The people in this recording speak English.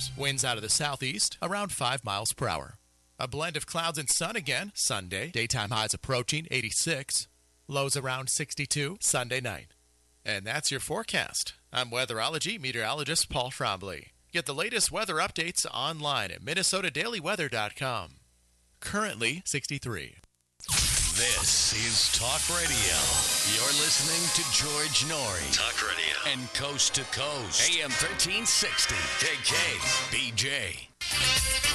showers. Winds out of the southeast, around 5 miles per hour. A blend of clouds and sun again Sunday. Daytime highs approaching 86. Lows around 62 Sunday night. And that's your forecast. I'm weatherology meteorologist Paul Trombley. Get the latest weather updates online at minnesotadailyweather.com. Currently 63. This is Talk Radio. You're listening to George Noory. Talk Radio. And Coast to Coast. AM 1360. KKBJ.